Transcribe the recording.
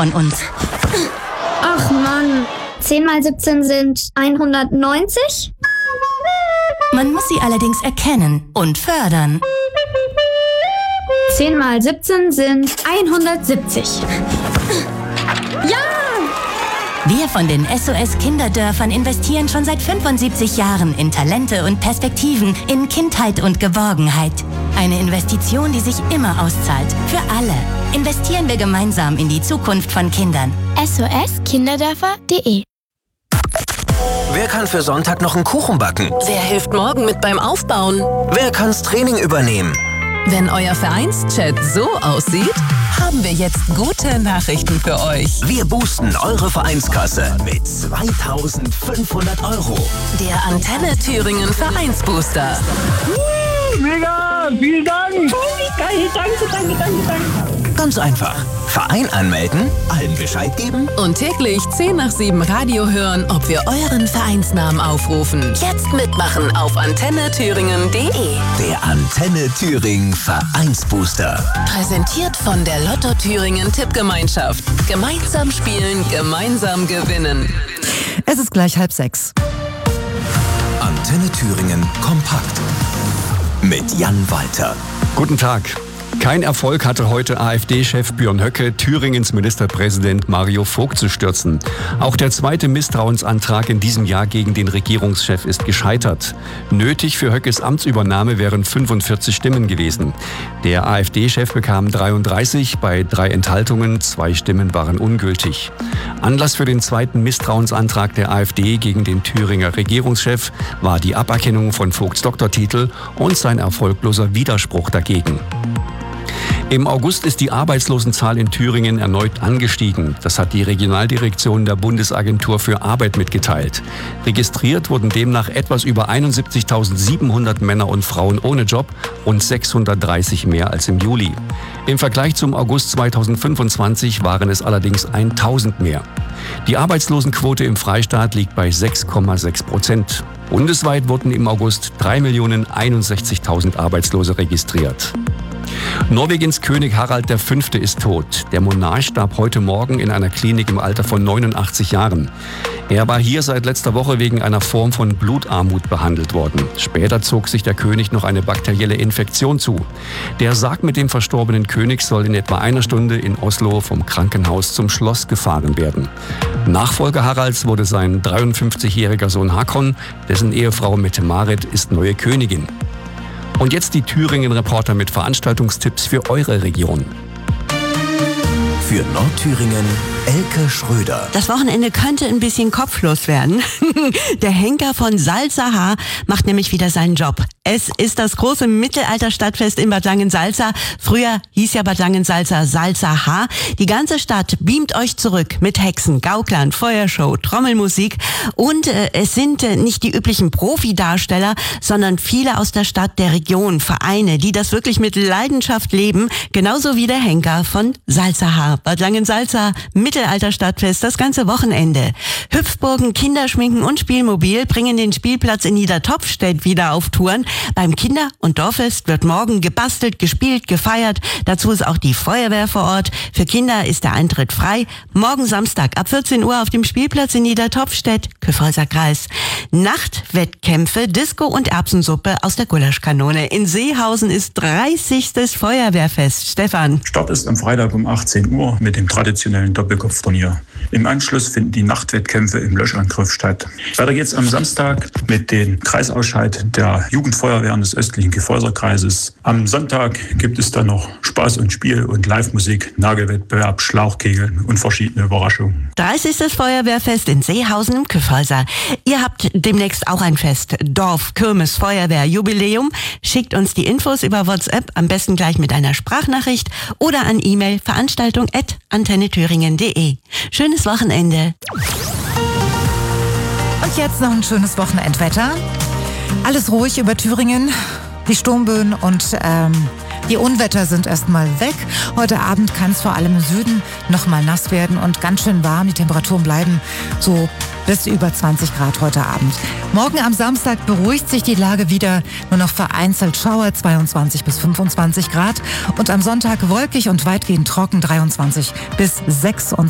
von uns. Ach Mann, 10 mal 17 sind 190? Man muss sie allerdings erkennen und fördern. 10 mal 17 sind 170. Ja! Wir von den SOS Kinderdörfern investieren schon seit 75 Jahren in Talente und Perspektiven, in Kindheit und Geborgenheit. Eine Investition, die sich immer auszahlt. Für alle. Investieren wir gemeinsam in die Zukunft von Kindern. soskinderdörfer.de. Wer kann für Sonntag noch einen Kuchen backen? Wer hilft morgen mit beim Aufbauen? Wer kann's Training übernehmen? Wenn euer Vereinschat so aussieht, haben wir jetzt gute Nachrichten für euch. Wir boosten eure Vereinskasse mit 2.500 €. Der Antenne Thüringen Vereinsbooster. Mega, vielen Dank. Geil, danke. Ganz einfach. Verein anmelden, allen Bescheid geben. Und täglich 10 nach 7 Radio hören, ob wir euren Vereinsnamen aufrufen. Jetzt mitmachen auf antennethüringen.de. Der Antenne Thüringen Vereinsbooster. Präsentiert von der Lotto Thüringen Tippgemeinschaft. Gemeinsam spielen, gemeinsam gewinnen. Es ist gleich 5:30. Antenne Thüringen kompakt. Mit Jan Walter. Guten Tag. Kein Erfolg hatte heute AfD-Chef Björn Höcke, Thüringens Ministerpräsident Mario Vogt zu stürzen. Auch der zweite Misstrauensantrag in diesem Jahr gegen den Regierungschef ist gescheitert. Nötig für Höckes Amtsübernahme wären 45 Stimmen gewesen. Der AfD-Chef bekam 33, bei 3 Enthaltungen, 2 Stimmen waren ungültig. Anlass für den zweiten Misstrauensantrag der AfD gegen den Thüringer Regierungschef war die Aberkennung von Vogts Doktortitel und sein erfolgloser Widerspruch dagegen. Im August ist die Arbeitslosenzahl in Thüringen erneut angestiegen. Das hat die Regionaldirektion der Bundesagentur für Arbeit mitgeteilt. Registriert wurden demnach etwas über 71.700 Männer und Frauen ohne Job, rund 630 mehr als im Juli. Im Vergleich zum August 2025 waren es allerdings 1.000 mehr. Die Arbeitslosenquote im Freistaat liegt bei 6,6%. Bundesweit wurden im August 3.061.000 Arbeitslose registriert. Norwegens König Harald V. ist tot. Der Monarch starb heute Morgen in einer Klinik im Alter von 89 Jahren. Er war hier seit letzter Woche wegen einer Form von Blutarmut behandelt worden. Später zog sich der König noch eine bakterielle Infektion zu. Der Sarg mit dem verstorbenen König soll in etwa einer Stunde in Oslo vom Krankenhaus zum Schloss gefahren werden. Nachfolger Haralds wurde sein 53-jähriger Sohn Hakon, dessen Ehefrau Mette-Marit ist neue Königin. Und jetzt die Thüringen-Reporter mit Veranstaltungstipps für eure Region. Für Nordthüringen Elke Schröder. Das Wochenende könnte ein bisschen kopflos werden. Der Henker von Salzerhaar macht nämlich wieder seinen Job. Es ist das große Mittelalterstadtfest in Bad Langensalza. Früher hieß ja Bad Langensalza Salzerhaar. Die ganze Stadt beamt euch zurück mit Hexen, Gauklern, Feuershow, Trommelmusik. Und es sind nicht die üblichen Profidarsteller, sondern viele aus der Stadt, der Region, Vereine, die das wirklich mit Leidenschaft leben. Genauso wie der Henker von Salzerhaar. Bad Langensalza, Mittelalterstadtfest, das ganze Wochenende. Hüpfburgen, Kinderschminken und Spielmobil bringen den Spielplatz in Niedertopfstedt wieder auf Touren. Beim Kinder- und Dorffest wird morgen gebastelt, gespielt, gefeiert. Dazu ist auch die Feuerwehr vor Ort. Für Kinder ist der Eintritt frei. Morgen Samstag ab 14 Uhr auf dem Spielplatz in Niedertopfstedt, Kyffhäuser Kreis. Nachtwettkämpfe, Disco und Erbsensuppe aus der Gulaschkanone. In Seehausen ist 30. Feuerwehrfest. Stefan. Start ist am Freitag um 18 Uhr mit dem traditionellen Doppelkopfturnier. Im Anschluss finden die Nachtwettkämpfe im Löschangriff statt. Weiter geht's am Samstag mit dem Kreisausscheid der Jugendfeuerwehren des östlichen Kyffhäuserkreises. Am Sonntag gibt es dann noch Spaß und Spiel und Live-Musik, Nagelwettbewerb, Schlauchkegeln und verschiedene Überraschungen. 30. Feuerwehrfest in Seehausen im Kyffhäuser. Ihr habt demnächst auch ein Fest. Dorf, Kirmes, Feuerwehr, Jubiläum. Schickt uns die Infos über WhatsApp, am besten gleich mit einer Sprachnachricht oder an E-Mail veranstaltung@antennethüringen.de. Schönes Wochenende. Und jetzt noch ein schönes Wochenendwetter. Alles ruhig über Thüringen. Die Sturmböen und die Unwetter sind erstmal weg. Heute Abend kann es vor allem im Süden nochmal nass werden und ganz schön warm. Die Temperaturen bleiben so bis über 20 Grad heute Abend. Morgen am Samstag beruhigt sich die Lage wieder. Nur noch vereinzelt Schauer, 22 bis 25 Grad. Und am Sonntag wolkig und weitgehend trocken, 23 bis 26